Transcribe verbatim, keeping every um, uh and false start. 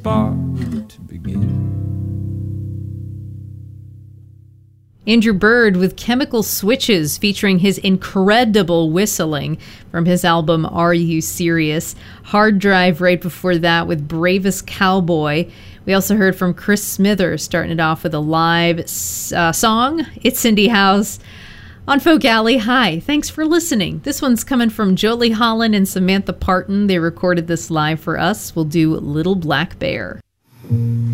spark to begin. Andrew Bird with Chemical Switches, featuring his incredible whistling from his album Are You Serious? Hard Drive right before that with Bravest Cowboy. We also heard from Chris Smithers, starting it off with a live uh, song, It's Cindy House, on Folk Alley. Hi, thanks for listening. This one's coming from Jolie Holland and Samantha Parton. They recorded this live for us. We'll do Little Black Bear.